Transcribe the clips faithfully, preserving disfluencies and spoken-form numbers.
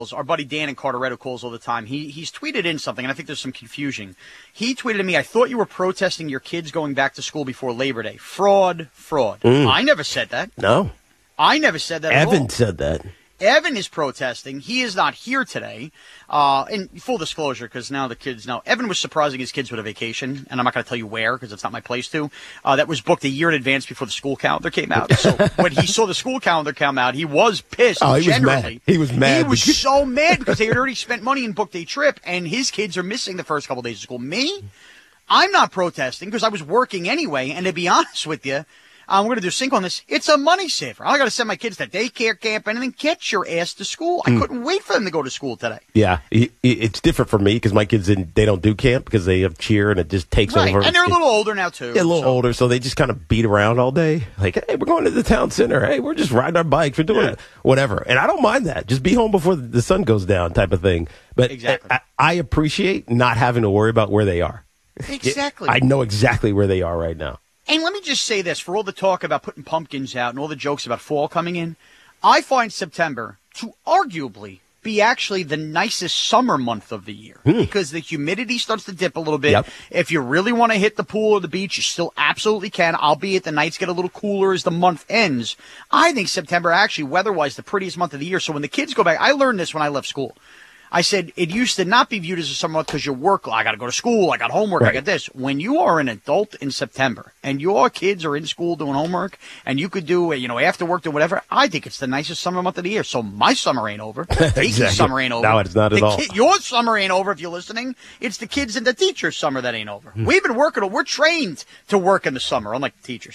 Our buddy Dan in Carteretto calls all the time. He he's tweeted in something, and I think there's some confusion. He tweeted to me, I thought you were protesting your kids going back to school before Labor Day. Fraud, fraud. Mm. I never said that. No. I never said that at all. Evan said that. Evan is protesting. He is not here today. Uh, and full disclosure, because now the kids know. Evan was surprising his kids with a vacation, and I'm not going to tell you where because it's not my place to. Uh, that was booked a year in advance before the school calendar came out. So when he saw the school calendar come out, he was pissed. Oh, he generally. was mad. He was mad. He was so mad because they had already spent money and booked a trip, and his kids are missing the first couple days of school. Me? I'm not protesting because I was working anyway, and to be honest with you, Um, we're going to do sync on this. It's a money saver. I got to send my kids to daycare camp and then get your ass to school. I mm. couldn't wait for them to go to school today. Yeah, it, it's different for me because my kids, in, they don't do camp because they have cheer and it just takes right. over. And they're a little older now, too. Yeah, a little so. older, so they just kind of beat around all day. Like, hey, we're going to the town center. Hey, we're just riding our bikes. We're doing yeah. whatever. And I don't mind that. Just be home before the sun goes down type of thing. But exactly. I, I appreciate not having to worry about where they are. Exactly. I know exactly where they are right now. And let me just say this, for all the talk about putting pumpkins out and all the jokes about fall coming in, I find September to arguably be actually the nicest summer month of the year mm. because the humidity starts to dip a little bit. Yep. If you really want to hit the pool or the beach, you still absolutely can, albeit the nights get a little cooler as the month ends. I think September actually, weather-wise, the prettiest month of the year. So when the kids go back, I learned this when I left school. I said it used to not be viewed as a summer month because you work. I got to go to school. I got homework. Right. I got this. When you are an adult in September and your kids are in school doing homework and you could do, you know, after work or whatever, I think it's the nicest summer month of the year. So my summer ain't over. Take's exactly. summer ain't over. No, it's not at the all. Ki- your summer ain't over if you're listening. It's the kids and the teachers' summer that ain't over. Hmm. We've been working. We're trained to work in the summer, unlike the teachers.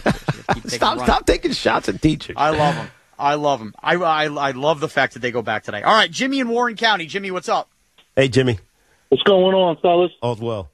stop, stop taking shots at teachers. I love them. I love them. I, I, I love the fact that they go back today. All right, Jimmy in Warren County. Jimmy, what's up? Hey, Jimmy. What's going on, fellas? All's well.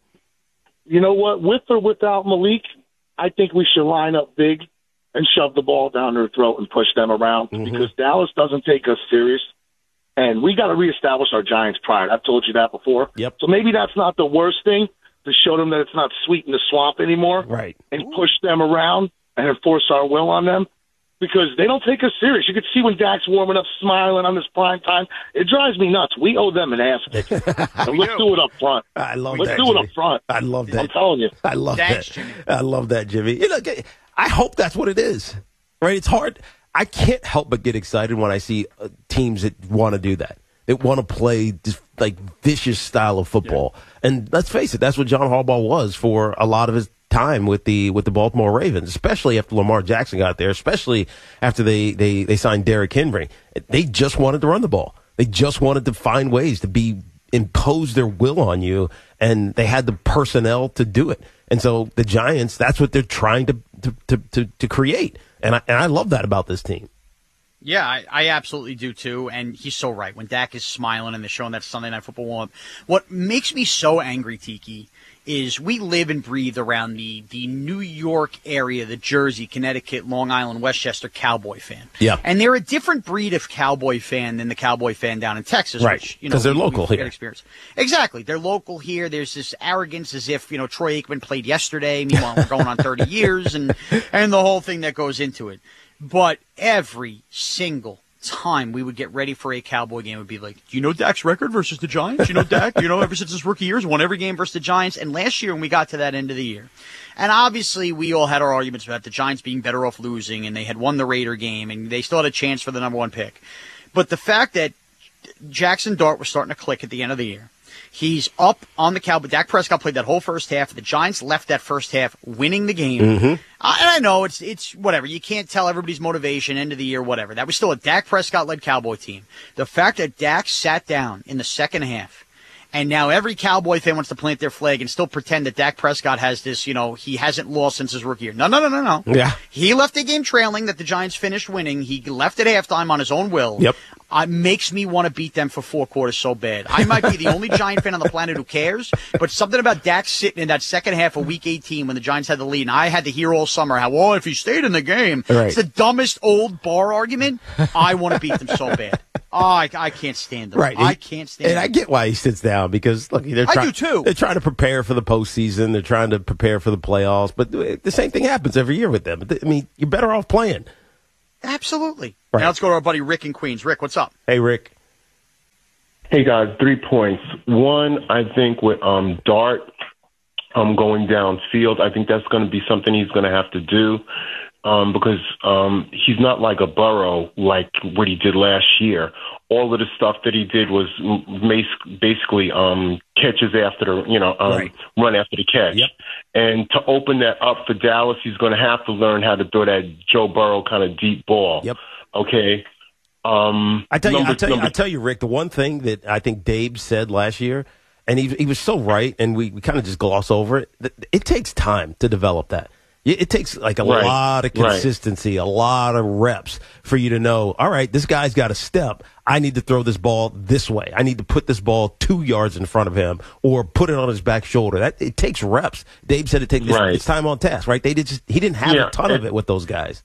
You know what? With or without Malik, I think we should line up big and shove the ball down their throat and push them around mm-hmm. because Dallas doesn't take us serious. And we got to reestablish our Giants pride. I've told you that before. Yep. So maybe that's not the worst thing, to show them that it's not sweet in the swamp anymore. Right. And push them around and enforce our will on them. Because they don't take us serious. You could see when Dak's warming up, smiling on this prime time. It drives me nuts. We owe them an ass kick. And let's do it up front. I love let's that, do Jimmy. it up front. I love that. I'm telling you. I love Thanks, that. Jimmy. I love that, Jimmy. You know, I hope that's what it is. Right? It's hard. I can't help but get excited when I see uh, teams that want to do that. They want to play this like vicious style of football. Yeah. And let's face it, that's what John Harbaugh was for a lot of his time with the with the Baltimore Ravens, especially after Lamar Jackson got there, especially after they, they, they signed Derrick Henry. They just wanted to run the ball. They just wanted to find ways to be impose their will on you, and they had the personnel to do it. And so the Giants, that's what they're trying to to to, to, to create. And I, and I love that about this team. Yeah, I, I absolutely do too, and he's so right. When Dak is smiling and they're showing that Sunday Night Football warm-up, what makes me so angry, Tiki, is we live and breathe around the, the New York area, the Jersey, Connecticut, Long Island, Westchester Cowboy fan. Yeah. And they're a different breed of Cowboy fan than the Cowboy fan down in Texas. Right, which, you know, because they're we, local we here. Experience. Exactly. They're local here. There's this arrogance as if, you know, Troy Aikman played yesterday. Meanwhile, we're going on thirty years and, and the whole thing that goes into it. But every single time we would get ready for a Cowboy game, it would be like, do you know Dak's record versus the Giants? You know Dak, you know, ever since his rookie years, won every game versus the Giants. And last year when we got to that end of the year, and obviously we all had our arguments about the Giants being better off losing, and they had won the Raider game, and they still had a chance for the number one pick. But the fact that Jackson Dart was starting to click at the end of the year, he's up on the Cowboy. Dak Prescott played that whole first half. The Giants left that first half winning the game. Mm-hmm. Uh, and I know it's it's whatever. You can't tell everybody's motivation, end of the year, whatever. That was still a Dak Prescott-led Cowboy team. The fact that Dak sat down in the second half, and now every Cowboy fan wants to plant their flag and still pretend that Dak Prescott has this, you know, he hasn't lost since his rookie year. No, no, no, no, no. Yeah. He left the game trailing that the Giants finished winning. He left at halftime on his own will. Yep. Uh, makes me want to beat them for four quarters so bad. I might be the only Giant fan on the planet who cares, but something about Dak sitting in that second half of Week eighteen when the Giants had the lead, and I had to hear all summer how, well, if he stayed in the game, right. It's the dumbest old bar argument. I want to beat them so bad. Oh, I, I can't stand them. Right. I can't stand and them. And I get why he sits down because, look, they're I trying, do too. They're trying to prepare for the postseason. They're trying to prepare for the playoffs. But the same thing happens every year with them. I mean, you're better off playing. Absolutely. Right. Now let's go to our buddy Rick in Queens. Rick, what's up? Hey, Rick. Hey, guys, three points. One, I think with um, Dart um, going downfield, I think that's going to be something he's going to have to do um, because um, he's not like a Burrow like what he did last year. All of the stuff that he did was basically um, catches after the, you know, um, right. run after the catch. Yep. And to open that up for Dallas, he's going to have to learn how to throw that Joe Burrow kind of deep ball. Yep. Okay. Um, I tell you, number, I tell you, number, I tell you, Rick. The one thing that I think Dave said last year, and he he was so right, and we, we kind of just gloss over it. It takes time to develop that. It takes like a right. lot of consistency, right. a lot of reps for you to know, all right, this guy's got a step. I need to throw this ball this way. I need to put this ball two yards in front of him or put it on his back shoulder. That it takes reps. Dave said it takes right. it's time on task, right? They did just he didn't have yeah, a ton and, of it with those guys.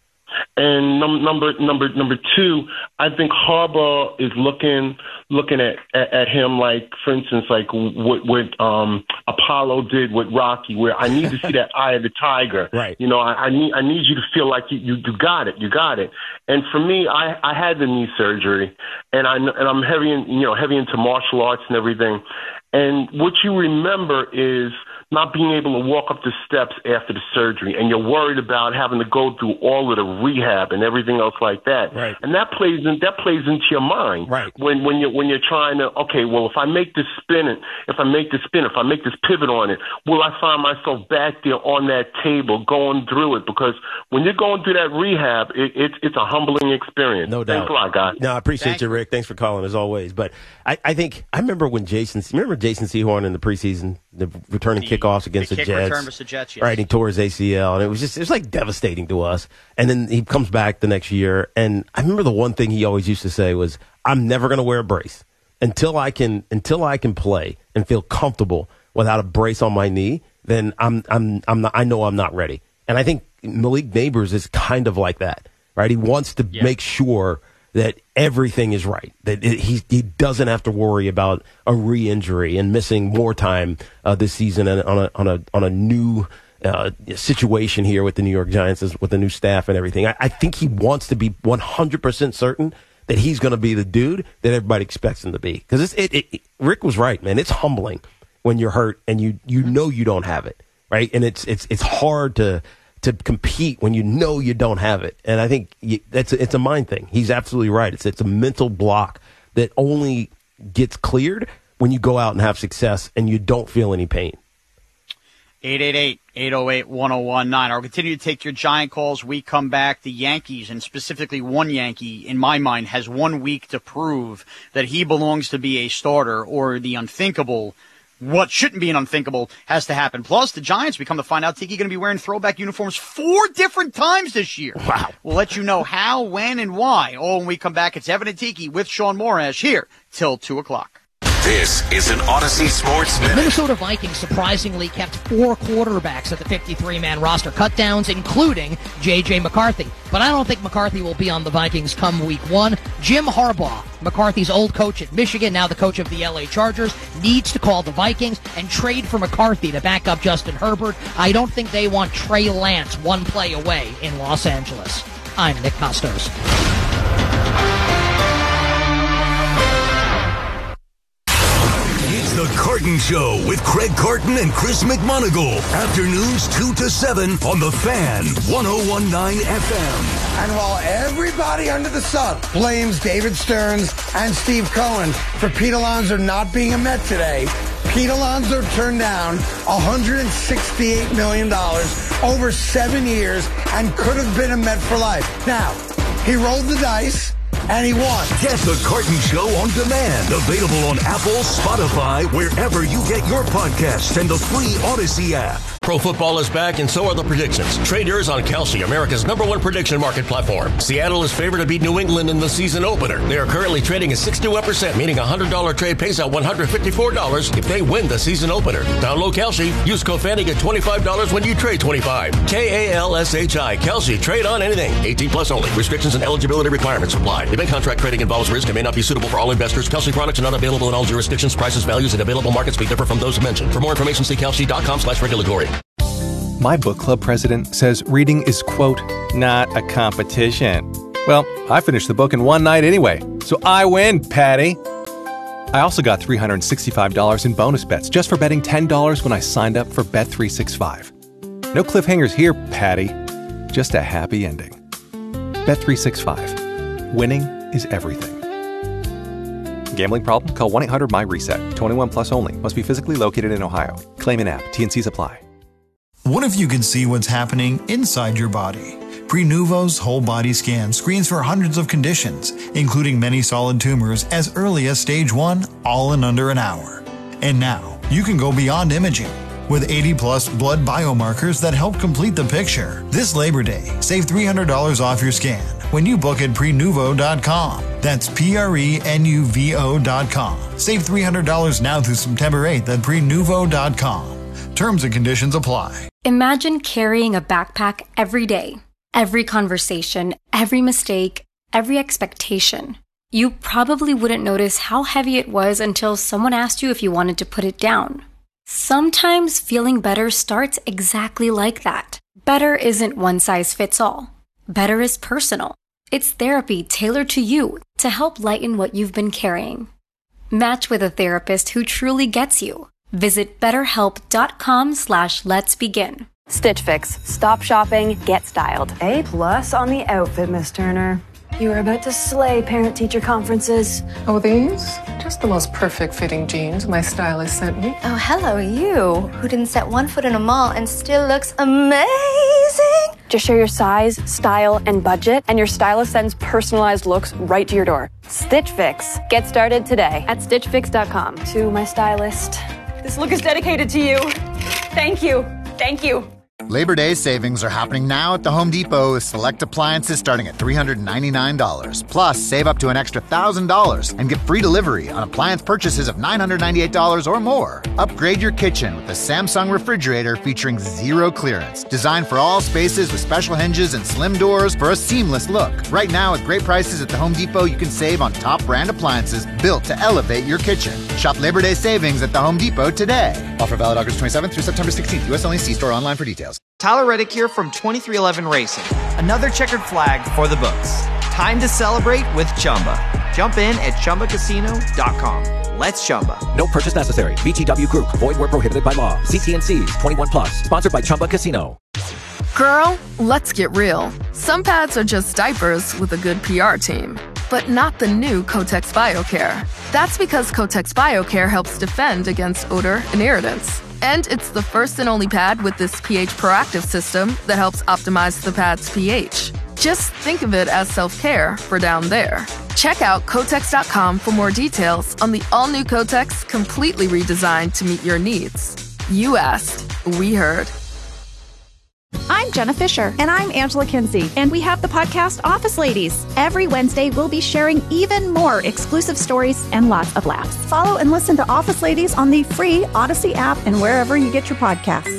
And num- number number number two, I think Harbaugh is looking looking at, at, at him like, for instance, like what, what um, Apollo did with Rocky, where I need to see that eye of the tiger. Right. You know, I, I need I need you to feel like you, you, you got it, you got it. And for me, I, I had the knee surgery, and I and I'm heavy in you know heavy into martial arts and everything. And what you remember is not being able to walk up the steps after the surgery, and you're worried about having to go through all of the rehab and everything else like that. Right. And that plays in, that plays into your mind. Right. When when you when you're trying to okay, well, if I make this spin, it, if I make this spin, if I make this pivot on it, will I find myself back there on that table going through it? Because when you're going through that rehab, it, it's it's a humbling experience. No doubt. Thanks a lot, guys. No, I appreciate Thank you, Rick. Thanks for calling as always. But I, I think I remember when Jason remember Jason Sehorn in the preseason, the returning The- kickoffs against the the, kick Jets. return versus the Jets, yes. Right, he tore his A C L, and it was just it was like devastating to us. And then he comes back the next year, and I remember the one thing he always used to say was, "I'm never going to wear a brace until I can until I can play and feel comfortable without a brace on my knee. Then I'm I'm I'm not, I know I'm not ready." And I think Malik Neighbors is kind of like that, right? He wants to Yeah. make sure that everything is right, that it, he he doesn't have to worry about a re-injury and missing more time uh, this season and on a on a on a new uh, situation here with the New York Giants with the new staff and everything. I, I think he wants to be one hundred percent certain that he's going to be the dude that everybody expects him to be. Because it, it, it, Rick was right, man. It's humbling when you're hurt and you you know you don't have it, right? And it's it's it's hard to. to compete when you know you don't have it. And I think you, that's a, it's a mind thing. He's absolutely right. It's it's a mental block that only gets cleared when you go out and have success and you don't feel any pain. eight eight eight, eight oh eight, one oh one nine. I'll continue to take your Giant calls. We come back. The Yankees, and specifically one Yankee, in my mind, has one week to prove that he belongs to be a starter, or the unthinkable, what shouldn't be an unthinkable, has to happen. Plus, the Giants, we come to find out, Tiki going to be wearing throwback uniforms four different times this year. Wow. We'll let you know how, when, and why. Oh, when we come back, it's Evan and Tiki with Sean Morash here till two o'clock. This is an Odyssey Sports Minute. Minnesota Vikings surprisingly kept four quarterbacks at the fifty-three man roster, cutdowns including J J. McCarthy. But I don't think McCarthy will be on the Vikings come week one. Jim Harbaugh, McCarthy's old coach at Michigan, now the coach of the L A Chargers, needs to call the Vikings and trade for McCarthy to back up Justin Herbert. I don't think they want Trey Lance one play away in Los Angeles. I'm Nick Costos. The Carton Show with Craig Carton and Chris McMonagle. Afternoons two to seven on The Fan, one oh one point nine F M. And while everybody under the sun blames David Stearns and Steve Cohen for Pete Alonso not being a Met today, Pete Alonso turned down one hundred sixty-eight million dollars over seven years and could have been a Met for life. Now, he rolled the dice. And he won. Get The Carton Show on demand. Available on Apple, Spotify, wherever you get your podcasts, and the free Odyssey app. Pro football is back, and so are the predictions. Trade yours on Kalshi, America's number one prediction market platform. Seattle is favored to beat New England in the season opener. They are currently trading at sixty-one percent, meaning a one hundred dollars trade pays out one hundred fifty-four dollars if they win the season opener. Download Kalshi. Use code Fanny, get twenty-five dollars when you trade twenty-five. K A L S H I. Kalshi. Trade on anything. eighteen plus only. Restrictions and eligibility requirements apply. Event contract trading involves risk and may not be suitable for all investors. Kalshi products are not available in all jurisdictions. Prices, values, and available markets may differ from those mentioned. For more information, see kalshi.com slash regulatory. My book club president says reading is, quote, not a competition. Well, I finished the book in one night anyway, so I win, Patty. I also got three hundred sixty-five dollars in bonus bets just for betting ten dollars when I signed up for Bet three sixty-five. No cliffhangers here, Patty. Just a happy ending. Bet three sixty-five. Winning is everything. Gambling problem? Call one eight hundred my reset. twenty-one plus only. Must be physically located in Ohio. Claim in app. T and C's apply. What if you could see what's happening inside your body? Prenuvo's whole body scan screens for hundreds of conditions, including many solid tumors as early as stage one, all in under an hour. And now, you can go beyond imaging with eighty plus blood biomarkers that help complete the picture. This Labor Day, save three hundred dollars off your scan when you book at prenuvo dot com. That's P R E N U V O dot com. Save three hundred dollars now through September eighth at prenuvo dot com. Terms and conditions apply. Imagine carrying a backpack every day. Every conversation, every mistake, every expectation. You probably wouldn't notice how heavy it was until someone asked you if you wanted to put it down. Sometimes feeling better starts exactly like that. Better isn't one size fits all. Better is personal. It's therapy tailored to you to help lighten what you've been carrying. Match with a therapist who truly gets you. Visit betterhelp.com slash let's begin. Stitch Fix. Stop shopping, get styled. A plus on the outfit, Miss Turner. You are about to slay parent-teacher conferences. Oh, these? Just the most perfect fitting jeans my stylist sent me. Oh, hello, you, who didn't set one foot in a mall and still looks amazing. Just share your size, style, and budget, and your stylist sends personalized looks right to your door. Stitch Fix. Get started today at stitch fix dot com. To my stylist. This look is dedicated to you. Thank you. Thank you. Labor Day savings are happening now at the Home Depot with select appliances starting at three hundred ninety-nine dollars. Plus, save up to an extra one thousand dollars and get free delivery on appliance purchases of nine hundred ninety-eight dollars or more. Upgrade your kitchen with a Samsung refrigerator featuring zero clearance. Designed for all spaces with special hinges and slim doors for a seamless look. Right now, at great prices at the Home Depot, you can save on top brand appliances built to elevate your kitchen. Shop Labor Day savings at the Home Depot today. Offer valid August twenty-seventh through September sixteenth. U S only. See store online for details. Tyler Reddick here from twenty-three eleven Racing. Another checkered flag for the books. Time to celebrate with Chumba. Jump in at chumba casino dot com. Let's Chumba. No purchase necessary. V G W Group. Void where prohibited by law. See T and C's. twenty-one plus. Sponsored by Chumba Casino. Girl, let's get real. Some pads are just diapers with a good P R team. But not the new Kotex BioCare. That's because Kotex BioCare helps defend against odor and irritants. And it's the first and only pad with this pH proactive system that helps optimize the pad's pH. Just think of it as self-care for down there. Check out Kotex dot com for more details on the all-new Kotex, completely redesigned to meet your needs. You asked, we heard. I'm Jenna Fisher. And I'm Angela Kinsey. And we have the podcast Office Ladies. Every Wednesday, we'll be sharing even more exclusive stories and lots of laughs. Follow and listen to Office Ladies on the free Odyssey app and wherever you get your podcasts.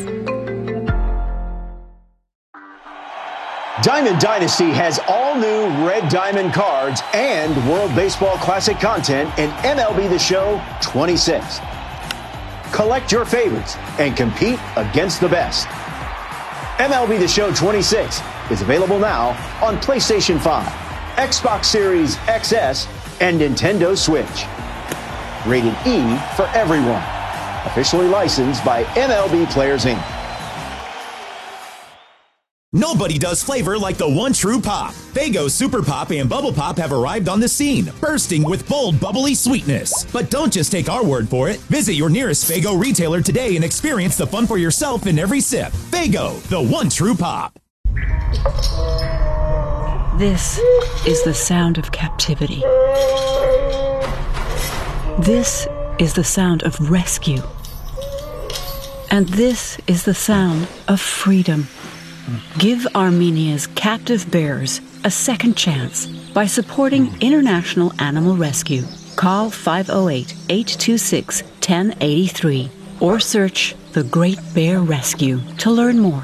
Diamond Dynasty has all new Red Diamond cards and World Baseball Classic content in M L B The Show twenty-six. Collect your favorites and compete against the best. M L B The Show twenty-six is available now on PlayStation five, Xbox Series X S, and Nintendo Switch. Rated E for everyone. Officially licensed by M L B Players Incorporated. Nobody does flavor like the one true pop. Faygo Super Pop and Bubble Pop have arrived on the scene, bursting with bold, bubbly sweetness. But don't just take our word for it. Visit your nearest Faygo retailer today and experience the fun for yourself in every sip. Faygo, the one true pop. This is the sound of captivity. This is the sound of rescue. And this is the sound of freedom. Give Armenia's captive bears a second chance by supporting International Animal Rescue. Call five oh eight, eight two six, one oh eight three or search The Great Bear Rescue to learn more.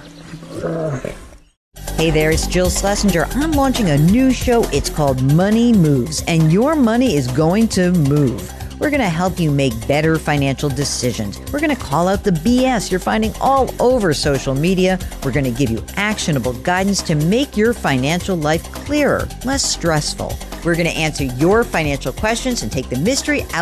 Hey there, it's Jill Schlesinger. I'm launching a new show. It's called Money Moves, and your money is going to move. We're going to help you make better financial decisions. We're going to call out the B S you're finding all over social media. We're going to give you actionable guidance to make your financial life clearer, less stressful. We're going to answer your financial questions and take the mystery out